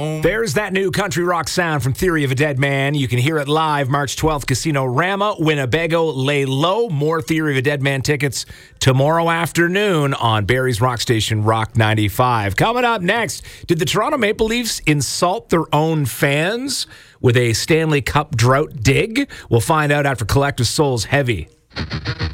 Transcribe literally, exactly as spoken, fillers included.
home. There's that new country rock sound from Theory of a Dead Man. You can hear it live March twelfth, Casino Rama, Winnebago, Lay Low. More Theory of a Dead Man tickets tomorrow afternoon on Barrie's Rock Station, Rock ninety-five. Coming up next, did the Toronto Maple Leafs insult their own fans with a Stanley Cup drought dig? We'll find out after Collective Soul's Heavy.